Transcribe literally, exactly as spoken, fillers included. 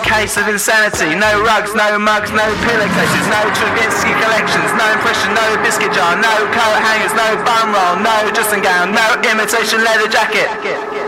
case of insanity. No rugs, no mugs, no pillowcases, no Stravinsky collections, no impression, no biscuit jar, no coat hangers, no bum roll, no dressing gown, no imitation leather jacket.